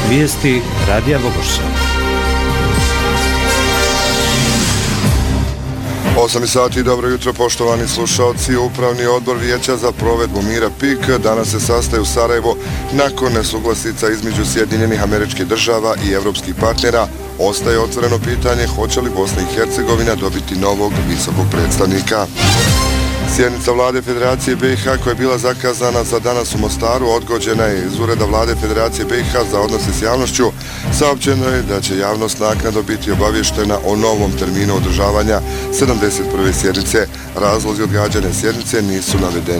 Vijesti Radija Vogošća. 8 sati, dobro jutro poštovani slušalci. Upravni odbor Vijeća za provedbu mira PIK danas se sastaje u Sarajevo nakon nesuglasica između Sjedinjenih Američkih Država i evropskih partnera. Ostaje otvoreno pitanje hoće li Bosna i Hercegovina dobiti novog visokog predstavnika. Sjednica Vlade Federacije BiH koja je bila zakazana za danas u Mostaru odgođena je iz Ureda Vlade Federacije BiH za odnose s javnošću. Saopćeno je da će javnost naknadno biti obavještena o novom terminu održavanja 71. sjednice. Razlozi odgađanja sjednice nisu navedeni.